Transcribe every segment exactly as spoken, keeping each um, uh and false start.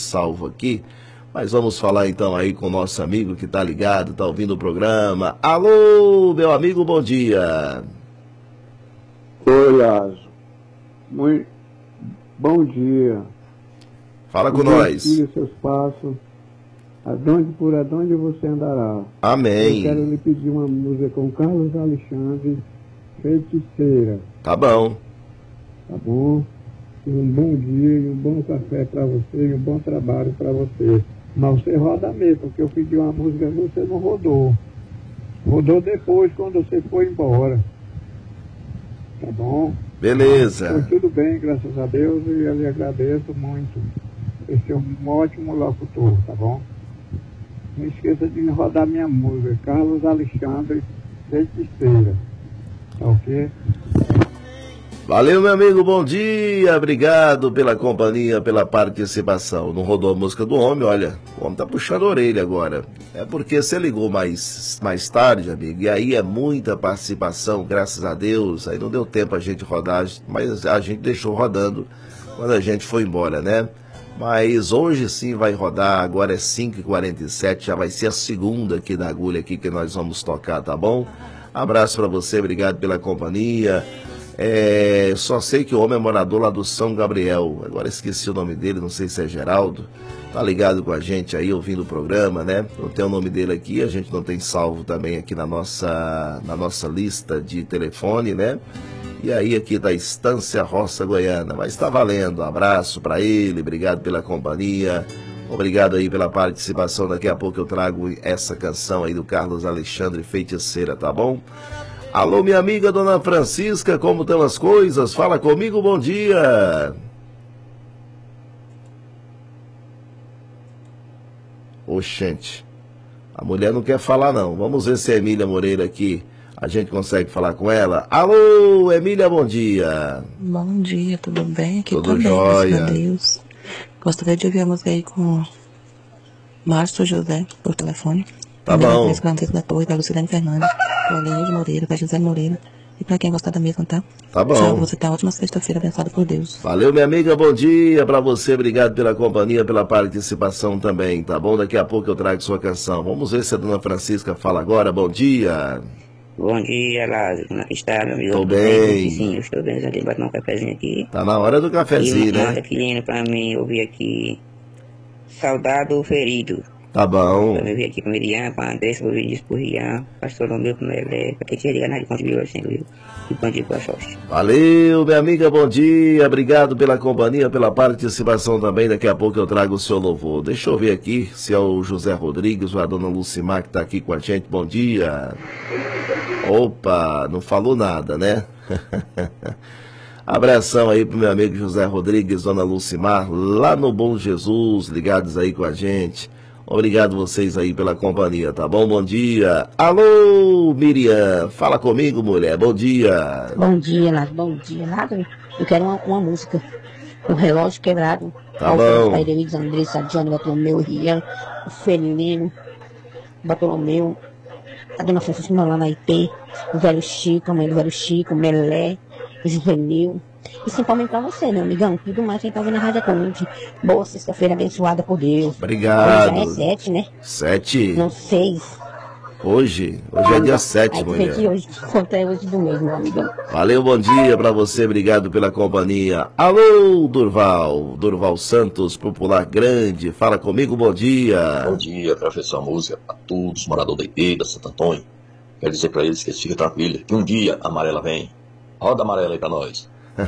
gente salvo aqui. Mas vamos falar então aí com o nosso amigo que tá ligado, tá ouvindo o programa. Alô, meu amigo, bom dia. Oi, Lázaro. Muito bom dia. Fala com nós. Siga seus passos. Adonde por adonde você andará. Amém. Eu quero lhe pedir uma música com Carlos Alexandre, Feiticeira. Tá bom. Tá bom? E um bom dia e um bom café para você e um bom trabalho para você. Mas você roda mesmo, porque eu pedi uma música e você não rodou. Rodou depois, quando você foi embora. Tá bom? Beleza. Foi tudo bem, graças a Deus, e eu lhe agradeço muito. Esse é um ótimo locutor, tá bom? Não esqueça de me rodar minha música, Carlos Alexandre, Feiticeira. Tá ok? Valeu, meu amigo, bom dia, obrigado pela companhia, pela participação. Não rodou a música do homem, olha, o homem tá puxando a orelha agora. É porque você ligou mais, mais tarde, amigo, e aí é muita participação, graças a Deus, aí não deu tempo a gente rodar, mas a gente deixou rodando quando a gente foi embora, né? Mas hoje sim vai rodar, agora é cinco e quarenta e sete, já vai ser a segunda aqui da agulha aqui que nós vamos tocar, tá bom? Abraço pra você, obrigado pela companhia. É, só sei que o homem é morador lá do São Gabriel. Agora esqueci o nome dele, não sei se é Geraldo. Tá ligado com a gente aí, ouvindo o programa, né? Não tem o nome dele aqui, a gente não tem salvo também aqui na nossa, na nossa lista de telefone, né? E aí aqui da Estância Roça Goiana. Mas tá valendo, um abraço para ele, obrigado pela companhia. Obrigado aí pela participação. Daqui a pouco eu trago essa canção aí do Carlos Alexandre, Feiticeira, tá bom? Alô, minha amiga Dona Francisca, como estão as coisas? Fala comigo, bom dia. Oxente, a mulher não quer falar não. Vamos ver se a Emília Moreira aqui, a gente consegue falar com ela. Alô, Emília, bom dia. Bom dia, tudo bem? Aqui tudo tá bem, jóia. graças a Deus. Gostaria de ouvir a música aí com Márcio José, por telefone. Tá bom. Da Torre, da Lucilene Fernandes, pra Leide Moreira, pra José Moreira. E pra quem gostar da mesma, tá? Tá bom. Tchau, você tá ótima sexta-feira, abençoada por Deus. Valeu, minha amiga, bom dia pra você. Obrigado pela companhia, pela participação também, tá bom? Daqui a pouco eu trago sua canção. Vamos ver se a Dona Francisca fala agora. Bom dia. Bom dia, Lázaro. Como é que está, meu amigo? Tô bem. Sim, eu estou bem. Já dei bater um cafezinho aqui. Tá na hora do cafezinho, e né? manda aqui pra mim ouvir aqui Saudado Ferido. Tá bom. Eu vim aqui com o Miriam, com a Andressa, vou vir por Rian, pastor Romeu, com o Melé, pra quem tinha ligado na de contribuir assim, viu? E bandido com a sorte. Valeu, minha amiga, bom dia. Obrigado pela companhia, pela participação também. Daqui a pouco eu trago o seu louvor. Deixa eu ver aqui se é o José Rodrigues ou a Dona Lucimar que tá aqui com a gente. Bom dia. Opa, não falou nada, né? Abração aí pro meu amigo José Rodrigues, Dona Lucimar, lá no Bom Jesus, ligados aí com a gente. Obrigado vocês aí pela companhia, tá bom? Bom dia. Alô, Miriam. Fala comigo, mulher. Bom dia. Bom dia, Lázaro. Bom dia, Lázaro. Eu quero uma, uma música. O Relógio Quebrado. Tá bom. Pai Denise, Andressa, Johnny, Bartolomeu, Rian, o Felino, Bartolomeu, a Dona Francisca lá na I P, o velho Chico, a mãe do velho Chico, Melé, o Juvenil. E principalmente pra você, meu amigão. Tudo mais quem tá ouvindo a Rádio Conte. Boa sexta-feira abençoada por Deus. Obrigado. Hoje já é sete, né? Sete? Não, seis. Hoje? Hoje é dia sete, Aí, mulher. que hoje, até hoje do mês, meu amigão. Valeu, bom dia pra você. Obrigado pela companhia. Alô, Durval. Durval Santos, popular grande. Fala comigo, bom dia. Bom dia, professor música a todos, moradores da I P, da Santo Antônio. Quero dizer pra eles que eles fiquem tranquilos, que um dia a amarela vem. Roda a amarela aí pra nós.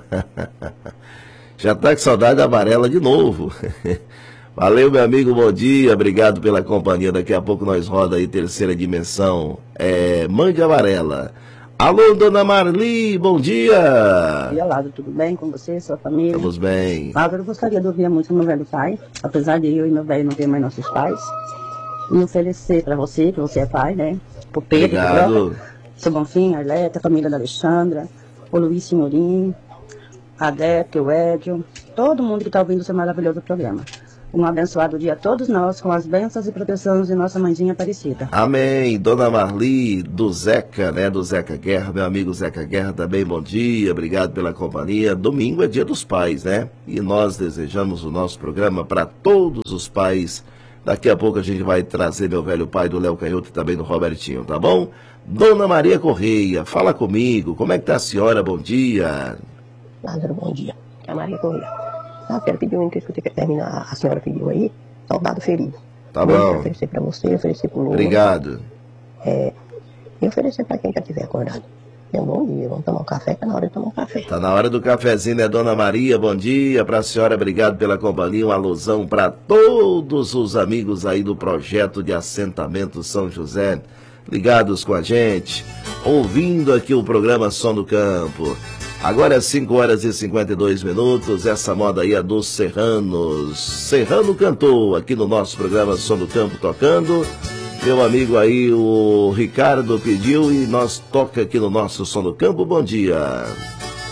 Já tá com saudade da amarela de novo. Valeu, meu amigo, bom dia, obrigado pela companhia. Daqui a pouco nós roda aí Terceira Dimensão, é, Mãe de Amarela. Alô, Dona Marli, bom dia. Bom dia, Lázaro, tudo bem com você, sua família? Estamos bem. Lázaro, eu gostaria de ouvir a música Meu Velho Pai, apesar de eu e meu velho não ter mais nossos pais, e oferecer para você, que você é pai, né, pro Pedro, obrigado. Seu Bonfim, a Arleta, a família da Alexandra, o Luiz Senhorim, a Débora, o Edio, todo mundo que está ouvindo o seu maravilhoso programa. Um abençoado dia a todos nós, com as bênçãos e proteções de nossa mãezinha Aparecida. Amém. Dona Marli, do Zeca, né? Do Zeca Guerra, meu amigo Zeca Guerra também, bom dia, obrigado pela companhia. Domingo é dia dos pais, né? E nós desejamos o nosso programa para todos os pais. Daqui a pouco a gente vai trazer meu velho pai do Léo Canhoto e também do Robertinho, tá bom? Dona Maria Correia, fala comigo, como é que tá a senhora? Bom dia. Lázaro, bom dia. É a Maria Correia. Ah, quero pedir um que eu escutei que termina, a senhora pediu aí, soldado ferido. Tá bom. Eu oferecer para você, oferecer para o Lula. Obrigado. É, e oferecer para quem já estiver acordado. É um bom dia, vamos tomar um café, tá na hora de tomar um café. Tá na hora do cafezinho, né, Dona Maria? Bom dia para a senhora, obrigado pela companhia. Uma alusão para todos os amigos aí do projeto de assentamento São José, ligados com a gente, ouvindo aqui o programa Som do Campo. Agora é cinco horas e cinquenta e dois minutos, essa moda aí é dos Serranos. Serrano cantou aqui no nosso programa Som do Campo tocando. Meu amigo aí, o Ricardo pediu e nós toca aqui no nosso Som do Campo. Bom dia.